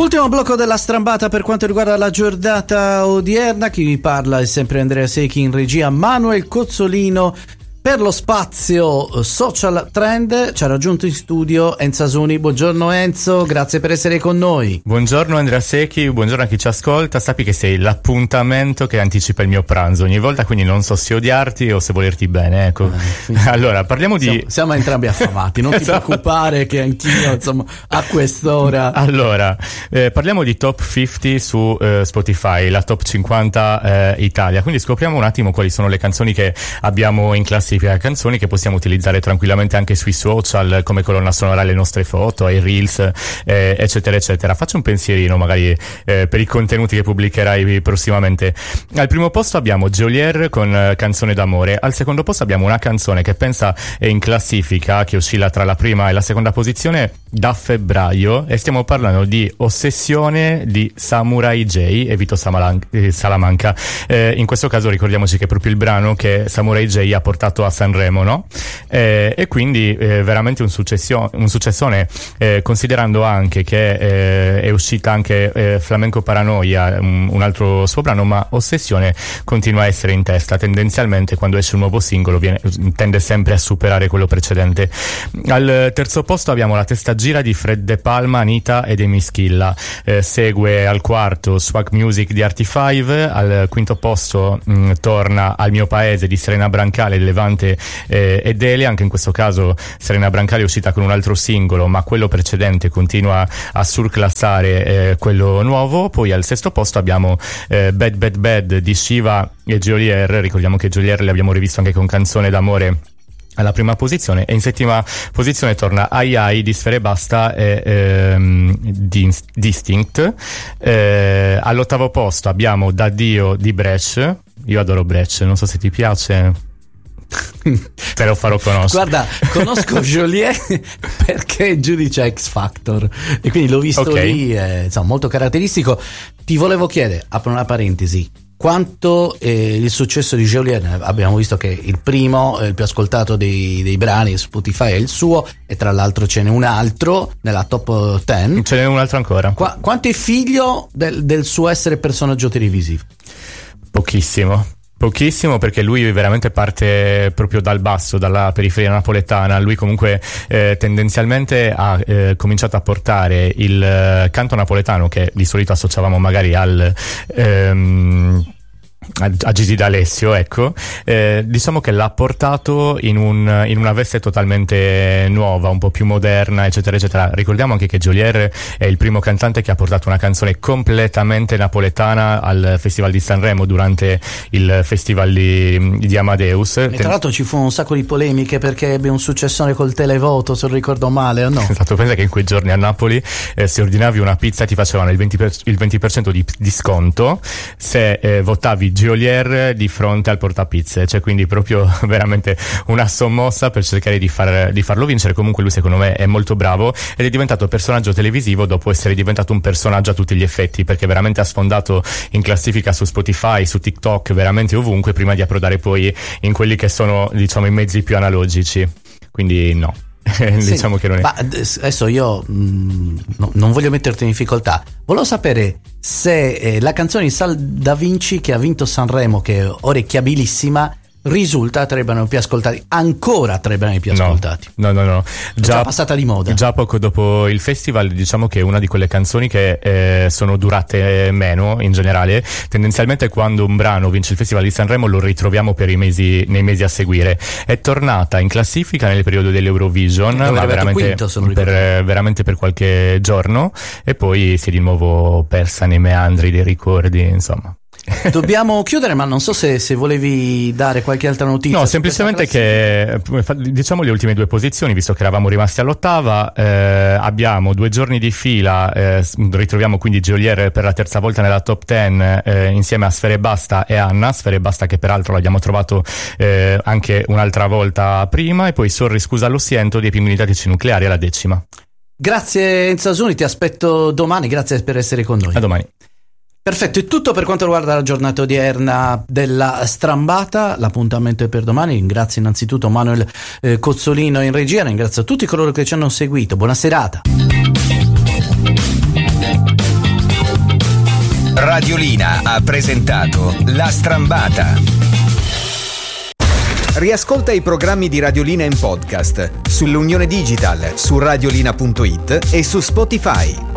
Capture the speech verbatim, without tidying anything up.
Ultimo blocco della strambata per quanto riguarda la giornata odierna. Chi vi parla è sempre Andrea Secchi, in regia Manuel Cozzolino. Per lo spazio Social Trend ci ha raggiunto in studio Enzo Asuni. Buongiorno Enzo, grazie per essere con noi. Buongiorno Andrea Secchi, buongiorno a chi ci ascolta. Sappi che sei l'appuntamento che anticipa il mio pranzo ogni volta, quindi non so se odiarti o se volerti bene, ecco. Eh, allora, parliamo di... Siamo, siamo entrambi affamati, non ti preoccupare che anch'io, insomma, a quest'ora... Allora, eh, parliamo di Top cinquanta su eh, Spotify, la Top cinquanta eh, Italia, quindi scopriamo un attimo quali sono le canzoni che abbiamo in classifica, canzoni che possiamo utilizzare tranquillamente anche sui social come colonna sonora alle nostre foto, ai reels, eh, eccetera eccetera. Faccio un pensierino magari eh, per i contenuti che pubblicherai prossimamente. Al primo posto abbiamo Geolier con eh, Canzone d'amore. Al secondo posto abbiamo una canzone che pensa è in classifica, che oscilla tra la prima e la seconda posizione da febbraio, e stiamo parlando di Ossessione di Samurai J e Vito Samalan- eh, Salamanca. Eh, in questo caso ricordiamoci che è proprio il brano che Samurai J ha portato a Sanremo, no? Eh, e quindi eh, veramente un, successio- un successone, eh, considerando anche che eh, è uscita anche eh, Flamenco Paranoia, un, un altro suo brano, ma Ossessione continua a essere in testa. Tendenzialmente quando esce un nuovo singolo viene, tende sempre a superare quello precedente. Al terzo posto abbiamo La testa gira di Fred De Palma, Anita ed Emi Schilla. Eh, segue al quarto Swag Music di Arty Five. Al quinto posto mh, torna Al mio paese di Serena Brancale, Levante eh, e Delia. Anche in questo caso Serena Brancale è uscita con un altro singolo, ma quello precedente continua a surclassare eh, quello nuovo. Poi al sesto posto abbiamo eh, Bad Bad Bad di Shiva e Geolier. Ricordiamo che Geolier l'abbiamo rivisto anche con Canzone d'amore alla prima posizione, e in settima posizione torna Ai Ai di Sfere Basta e ehm, Distinct. Eh, all'ottavo posto abbiamo D'addio di Brecht. Io adoro Brecht, non so se ti piace. Te lo farò conoscere. Guarda, conosco Geolier perché è giudice X Factor e quindi l'ho visto okay. lì, è, insomma, molto caratteristico. Ti volevo chiedere, apro una parentesi, quanto eh, il successo di Geolier, abbiamo visto che il primo, eh, il più ascoltato dei, dei brani Spotify è il suo, e tra l'altro ce n'è un altro nella top dieci. Ce n'è un altro ancora. Qua, quanto è figlio del, del suo essere personaggio televisivo? Pochissimo. Pochissimo, perché lui veramente parte proprio dal basso, dalla periferia napoletana. Lui comunque eh, tendenzialmente ha eh, cominciato a portare il eh, canto napoletano, che di solito associavamo magari al... Ehm, a Gigi D'Alessio, ecco, eh, diciamo che l'ha portato in, un, in una veste totalmente nuova, un po' più moderna, eccetera eccetera. Ricordiamo anche che Geolier è il primo cantante che ha portato una canzone completamente napoletana al Festival di Sanremo, durante il Festival di, di Amadeus. E tra l'altro ci fu un sacco di polemiche perché ebbe un successore col televoto, se non ricordo male, o no? Esatto, pensa che in quei giorni a Napoli eh, se ordinavi una pizza ti facevano il venti per cento, il venti per cento di, di sconto se eh, votavi Geolier di fronte al portapizze, cioè quindi proprio veramente una sommossa per cercare di, far, di farlo vincere. Comunque lui secondo me è molto bravo ed è diventato personaggio televisivo dopo essere diventato un personaggio a tutti gli effetti, perché veramente ha sfondato in classifica su Spotify, su TikTok, veramente ovunque, prima di approdare poi in quelli che sono, diciamo, i mezzi più analogici. Quindi no. Diciamo sì, che non è. Ma adesso io mh, no, non voglio metterti in difficoltà. Volevo sapere se eh, la canzone di Sal Da Vinci, che ha vinto Sanremo, che è orecchiabilissima, risulta tra i brani più ascoltati, ancora tra i brani più ascoltati. No, no, no, no. Già, già passata di moda. Già poco dopo il festival, diciamo che è una di quelle canzoni che eh, sono durate meno in generale. Tendenzialmente quando un brano vince il Festival di Sanremo lo ritroviamo per i mesi, nei mesi a seguire. È tornata in classifica nel periodo dell'Eurovision, ma veramente, quinto, per, veramente per qualche giorno, e poi si è di nuovo persa nei meandri dei ricordi, insomma. Dobbiamo chiudere, ma non so se, se volevi dare qualche altra notizia. No, semplicemente che diciamo le ultime due posizioni, visto che eravamo rimasti all'ottava, eh, abbiamo due giorni di fila, eh, ritroviamo quindi Geolier per la terza volta nella top dieci, eh, insieme a Sfere Basta e Anna. Sfere Basta che peraltro l'abbiamo trovato eh, anche un'altra volta prima, e poi Sorri scusa lo siento dei Pinguini Tattici Nucleari alla decima. Grazie Enzo Asuni, ti aspetto domani, grazie per essere con noi. A domani. Perfetto, è tutto per quanto riguarda la giornata odierna della strambata. L'appuntamento è per domani. Ringrazio innanzitutto Manuel eh, Cozzolino in regia, ringrazio tutti coloro che ci hanno seguito. Buona serata. Radiolina ha presentato La Strambata. Riascolta i programmi di Radiolina in podcast sull'Unione Digital, su radiolina punto it e su Spotify.